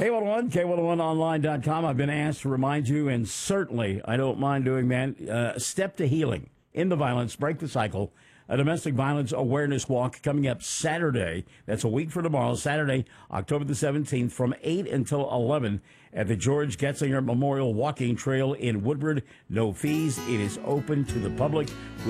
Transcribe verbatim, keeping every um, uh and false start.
K one oh one, K one oh one online dot com. I've been asked to remind you, and certainly I don't mind doing that, uh, Step to Healing. End the violence, break the cycle. A domestic violence awareness walk coming up Saturday. That's a week from tomorrow, Saturday, October the seventeenth, from eight until eleven at the George Getzinger Memorial Walking Trail in Woodward. No fees. It is open to the public. We